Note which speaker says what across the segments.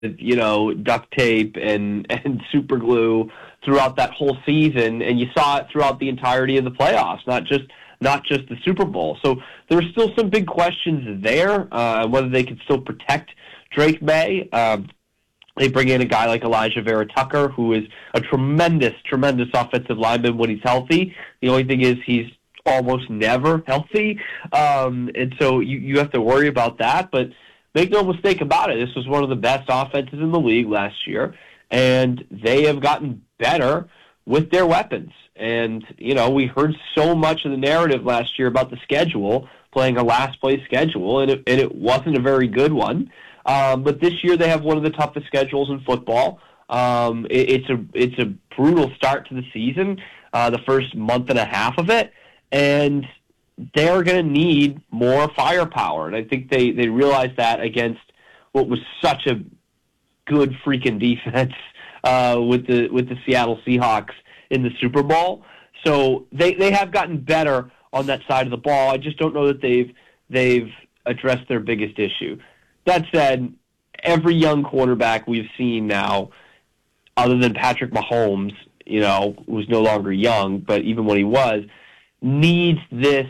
Speaker 1: duct tape and super glue throughout that whole season, and you saw it throughout the entirety of the playoffs, not just the Super Bowl. So there's still some big questions there, whether they can still protect Drake May. They bring in a guy like Elijah Vera Tucker, who is a tremendous offensive lineman when he's healthy. The only thing is he's almost never healthy, and so you have to worry about that. But make no mistake about it, this was one of the best offenses in the league last year, and they have gotten better with their weapons. And, we heard so much of the narrative last year about the schedule, playing a last-place schedule, and it wasn't a very good one. But this year they have one of the toughest schedules in football. It's a brutal start to the season, the first month and a half of it, and they're going to need more firepower. And I think they realized that against what was such a good freaking defense with the Seattle Seahawks in the Super Bowl. So they have gotten better on that side of the ball. I just don't know that they've addressed their biggest issue. That said, every young quarterback we've seen now, other than Patrick Mahomes, who's no longer young, but even when he was, needs this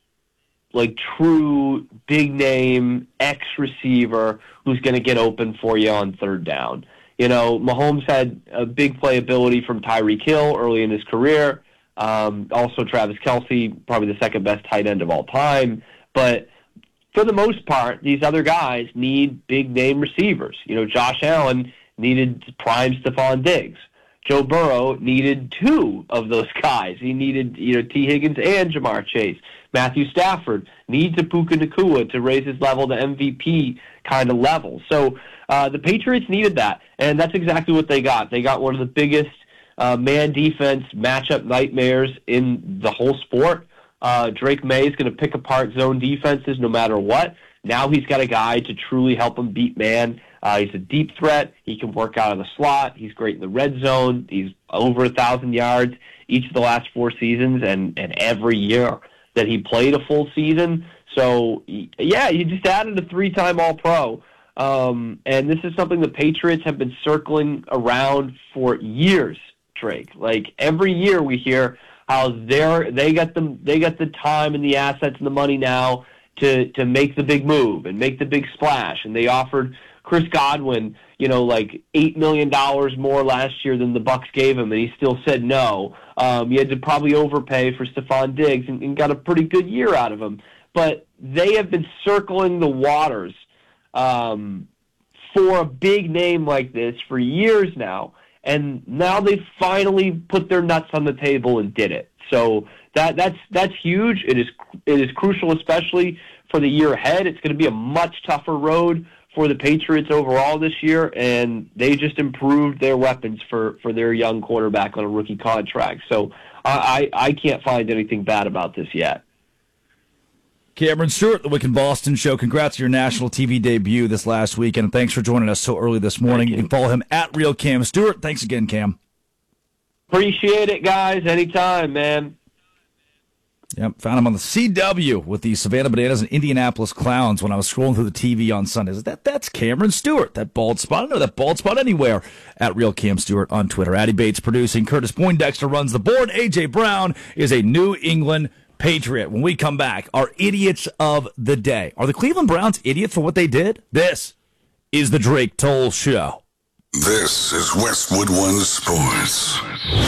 Speaker 1: true big name X receiver who's going to get open for you on third down. Mahomes had a big playability from Tyreek Hill early in his career. Also Travis Kelce, probably the second best tight end of all time. But for the most part, these other guys need big-name receivers. Josh Allen needed prime Stephon Diggs. Joe Burrow needed two of those guys. He needed, T. Higgins and Jamar Chase. Matthew Stafford needs a Puka Nacua to raise his level to MVP kind of level. So the Patriots needed that, and that's exactly what they got. They got one of the biggest man defense matchup nightmares in the whole sport. Drake May is going to pick apart zone defenses no matter what. Now he's got a guy to truly help him beat man. He's a deep threat. He can work out of the slot. He's great in the red zone. He's over 1,000 yards each of the last 4 seasons, and every year that he played a full season. So, yeah, you just added a 3-time All-Pro. And this is something the Patriots have been circling around for years, Drake. Every year we hear how they got the time and the assets and the money now to make the big move and make the big splash. And they offered Chris Godwin, $8 million more last year than the Bucs gave him, and he still said no. You had to probably overpay for Stephon Diggs and got a pretty good year out of him. But they have been circling the waters for a big name like this for years now. And now they finally put their nuts on the table and did it. So that's huge. It is crucial, especially for the year ahead. It's going to be a much tougher road for the Patriots overall this year, and they just improved their weapons for their young quarterback on a rookie contract. So I can't find anything bad about this yet.
Speaker 2: Cameron Stewart, the Wick and Boston Show. Congrats on your national TV debut this last weekend, and thanks for joining us so early this morning. You can follow him at Real Cam Stewart. Thanks again, Cam.
Speaker 1: Appreciate it, guys. Anytime, man.
Speaker 2: Yep, found him on the CW with the Savannah Bananas and Indianapolis Clowns when I was scrolling through the TV on Sundays. That's Cameron Stewart, that bald spot. I know that bald spot anywhere. At Real Cam Stewart on Twitter. Addie Bates producing. Curtis Poindexter runs the board. A.J. Brown is a New England Patriot. When we come back, our idiots of the day. Are the Cleveland Browns idiots for what they did? This is the Drake Toll Show.
Speaker 3: This is Westwood One Sports.